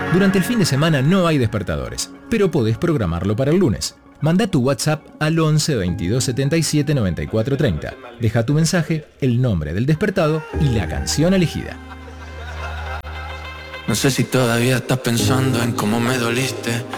Durante el fin de semana no hay despertadores, pero podés programarlo para el lunes. Manda tu WhatsApp al 11 22 77 94 30. Deja tu mensaje, el nombre del despertado y la canción elegida. No sé si todavía estás pensando en cómo me doliste.